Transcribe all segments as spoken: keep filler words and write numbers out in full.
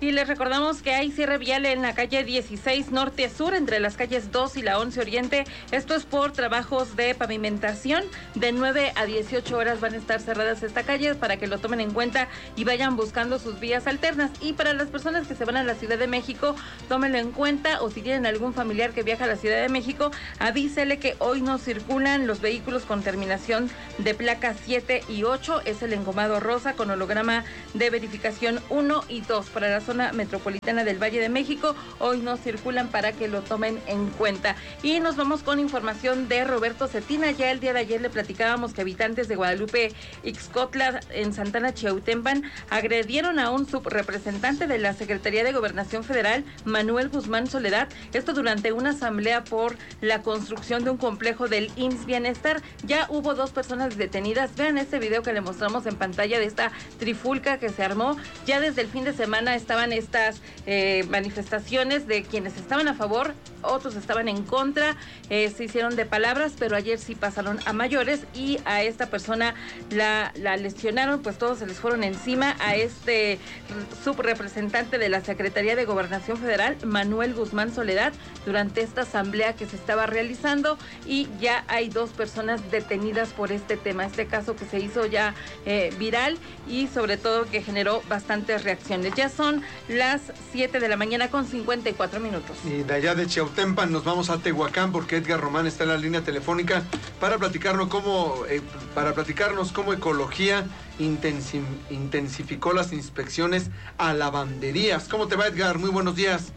Y les recordamos que hay cierre vial en la calle dieciséis Norte Sur, entre las calles dos y la once Oriente. Esto es por trabajos de pavimentación. De nueve a dieciocho horas van a estar cerradas esta calle para que lo tomen en cuenta y vayan buscando sus vías alternas. Y para las personas que se van a la Ciudad de México, tómenlo en cuenta, o si tienen algún familiar que viaja a la Ciudad de México, avísele que hoy no circulan los vehículos con terminación de placa siete y ocho. Es el engomado rosa con holograma de verificación uno y dos. Para la zona metropolitana del Valle de México, hoy no circulan para que lo tomen en cuenta. Y nos vamos con información de Roberto Cetina. Ya el día de ayer le platicábamos que habitantes de Guadalupe Ixcotla, en Santana Chiautempan, agredieron a un subrepresentante de la Secretaría de Gobernación Federal, Manuel Guzmán Soledad, esto durante una asamblea por la construcción de un complejo del I M S S Bienestar. Ya hubo dos personas detenidas. Vean este video que le mostramos en pantalla de esta trifulca que se armó. Ya desde el fin de semana estaban estas eh, manifestaciones de quienes estaban a favor, otros estaban en contra, eh, se hicieron de palabras, pero ayer sí pasaron a mayores y a esta persona la, la lesionaron, pues todos se les fueron encima a este subrepresentante de la Secretaría de Gobernación Federal, Manuel Guzmán Soledad, durante esta asamblea que se estaba realizando, y ya hay dos personas detenidas por este tema, este caso que se hizo ya eh, viral y sobre todo que generó bastantes reacciones. Ya son las siete de la mañana con cincuenta y cuatro minutos. Y de allá de Chiautempan nos vamos a Tehuacán porque Edgar Román está en la línea telefónica para platicarnos cómo, eh, para platicarnos cómo Ecología intensi- intensificó las inspecciones a lavanderías. ¿Cómo te va, Edgar? Muy buenos días.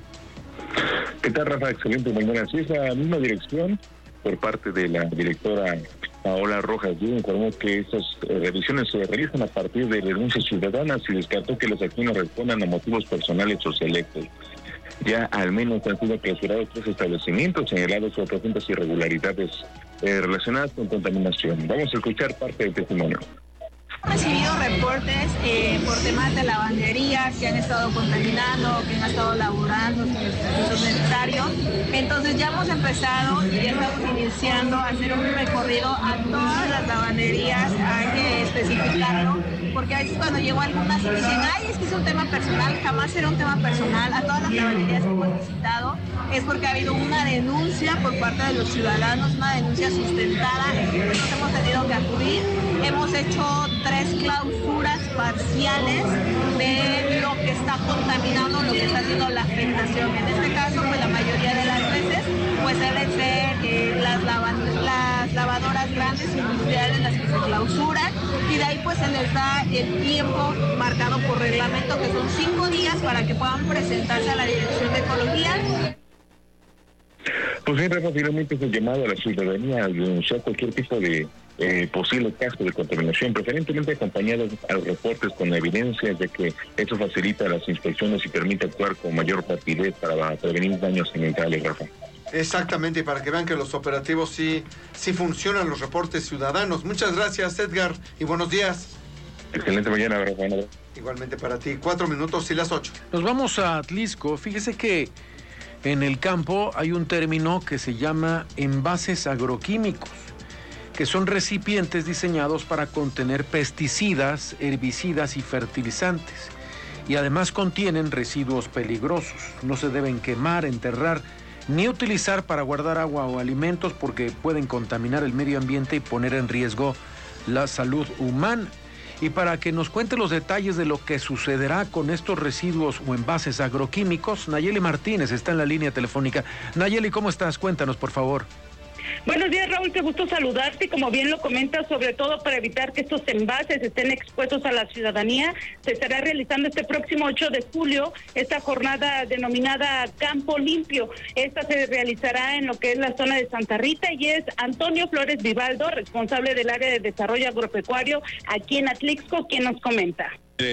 ¿Qué tal, Rafa? Excelente mañana. Sí, es la misma dirección por parte de la directora Paola Rojas. Yo informó que estas eh, revisiones se realizan a partir de denuncias ciudadanas y descartó que las acciones respondan a motivos personales o selectos. Ya al menos han sido clausurados tres establecimientos señalados por presuntas irregularidades eh, relacionadas con contaminación. Vamos a escuchar parte del testimonio. Hemos recibido reportes eh, por temas de lavanderías que han estado contaminando, que han estado laborando sin el permiso necesario. Entonces ya hemos empezado y ya estamos iniciando a hacer un recorrido a todas las lavanderías. Hay que especificarlo, porque a veces cuando llego a algunas y dicen, ay, es que es un tema personal. Jamás será un tema personal. A todas las lavanderías que hemos visitado es porque ha habido una denuncia por parte de los ciudadanos, una denuncia sustentada. Entonces hemos tenido que acudir. Hemos hecho tres clausuras parciales de lo que está contaminando, lo que está haciendo la afectación. En este caso, pues la mayoría de las veces, pues deben ser eh, las, lavan- las lavadoras grandes industriales las que se clausuran, y de ahí pues se les da el tiempo marcado por reglamento, que son cinco días para que puedan presentarse a la Dirección de Ecología. Pues bien, Rafa, finalmente es el llamado a la ciudadanía a denunciar cualquier tipo de eh, posible caso de contaminación, preferentemente acompañados a los reportes con evidencia, ya que eso facilita las inspecciones y permite actuar con mayor rapidez para prevenir daños ambientales, Rafa. Exactamente, y para que vean que los operativos sí, sí funcionan, los reportes ciudadanos. Muchas gracias, Edgar, y buenos días. Excelente mañana, Rafa. Igualmente para ti, cuatro minutos y las ocho. Nos vamos a Atlixco. Fíjese que en el campo hay un término que se llama envases agroquímicos, que son recipientes diseñados para contener pesticidas, herbicidas y fertilizantes, y además contienen residuos peligrosos. No se deben quemar, enterrar ni utilizar para guardar agua o alimentos, porque pueden contaminar el medio ambiente y poner en riesgo la salud humana. Y para que nos cuente los detalles de lo que sucederá con estos residuos o envases agroquímicos, Nayeli Martínez está en la línea telefónica. Nayeli, ¿cómo estás? Cuéntanos, por favor. Buenos días, Raúl, qué gusto saludarte. Como bien lo comentas, sobre todo para evitar que estos envases estén expuestos a la ciudadanía, se estará realizando este próximo ocho de julio esta jornada denominada Campo Limpio. Esta se realizará en lo que es la zona de Santa Rita, y es Antonio Flores Vivaldo, responsable del área de desarrollo agropecuario aquí en Atlixco, quien nos comenta.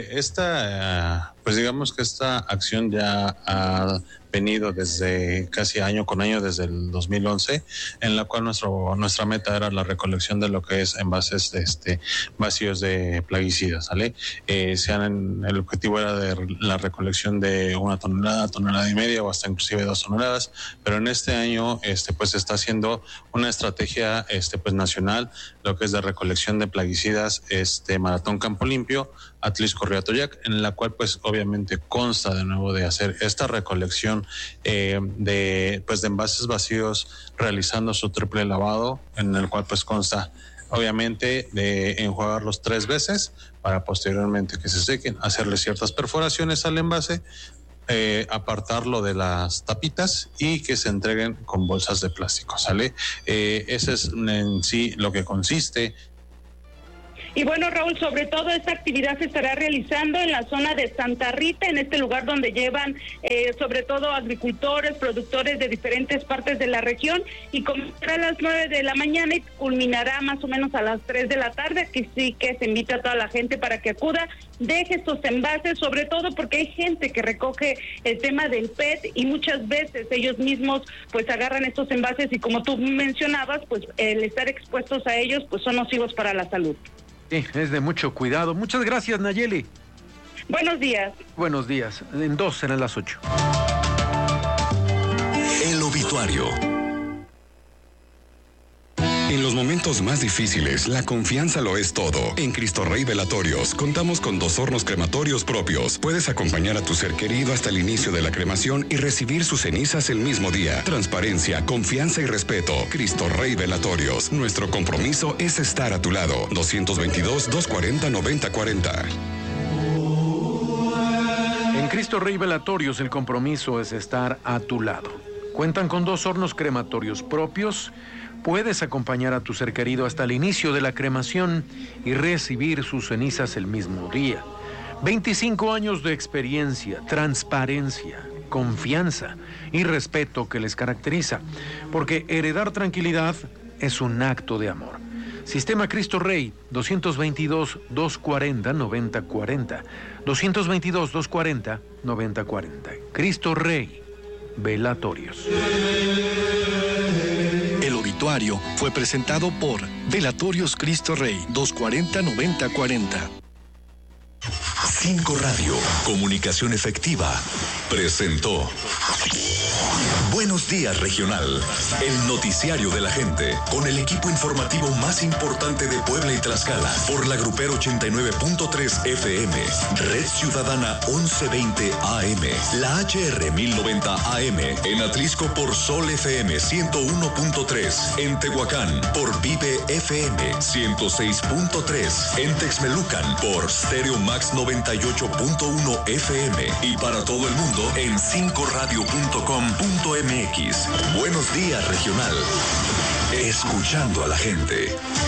Esta, pues digamos que esta acción ya ha venido desde casi año con año, desde el dos mil once, en la cual nuestro nuestra meta era la recolección de lo que es envases este, vacíos de plaguicidas, ¿sale? Eh, sean, el objetivo era de la recolección de una tonelada, tonelada y media o hasta inclusive dos toneladas, pero en este año este, pues se está haciendo una estrategia este, pues nacional, lo que es de recolección de plaguicidas, este Maratón Campo Limpio, Atlixco Río Atoyac, en la cual pues obviamente obviamente consta de nuevo de hacer esta recolección eh, de, pues, de envases vacíos, realizando su triple lavado, en el cual pues consta obviamente de enjuagarlos tres veces para posteriormente que se sequen, hacerle ciertas perforaciones al envase, Eh, apartarlo de las tapitas y que se entreguen con bolsas de plástico, ¿sale? Eh, ese es en sí lo que consiste. Y bueno, Raúl, sobre todo esta actividad se estará realizando en la zona de Santa Rita, en este lugar donde llevan eh, sobre todo agricultores, productores de diferentes partes de la región, y comenzará a las nueve de la mañana y culminará más o menos a las tres de la tarde, que sí que se invita a toda la gente para que acuda, deje estos envases, sobre todo porque hay gente que recoge el tema del P E T y muchas veces ellos mismos pues agarran estos envases y como tú mencionabas, pues el estar expuestos a ellos pues son nocivos para la salud. Sí, es de mucho cuidado. Muchas gracias, Nayeli. Buenos días. Buenos días. En dos serán las ocho. El obituario. En los momentos más difíciles, la confianza lo es todo. En Cristo Rey Velatorios contamos con dos hornos crematorios propios. Puedes acompañar a tu ser querido hasta el inicio de la cremación y recibir sus cenizas el mismo día. Transparencia, confianza y respeto. Cristo Rey Velatorios. Nuestro compromiso es estar a tu lado. doscientos veintidós, doscientos cuarenta, noventa cuarenta. En Cristo Rey Velatorios el compromiso es estar a tu lado. Cuentan con dos hornos crematorios propios. Puedes acompañar a tu ser querido hasta el inicio de la cremación y recibir sus cenizas el mismo día. veinticinco años de experiencia, transparencia, confianza y respeto que les caracteriza, porque heredar tranquilidad es un acto de amor. Sistema Cristo Rey, doscientos veintidós, doscientos cuarenta, noventa cuarenta. doscientos veintidós, doscientos cuarenta, noventa cuarenta. Cristo Rey, Velatorios. El obituario fue presentado por Velatorios Cristo Rey, doscientos cuarenta, noventa cuarenta. cinco Radio, comunicación efectiva, presentó Buenos Días Regional, el noticiario de la gente, con el equipo informativo más importante de Puebla y Tlaxcala, por la Grupero ochenta y nueve punto tres F M, Red Ciudadana once veinte A M, la H R mil noventa A M, en Atlisco por Sol F M ciento uno punto tres, en Tehuacán por Vive F M ciento seis punto tres, en Texmelucan por Stereo Max noventa y ocho punto uno F M y para todo el mundo en cinco radio punto com punto m x. Buenos Días Regional. Escuchando a la gente.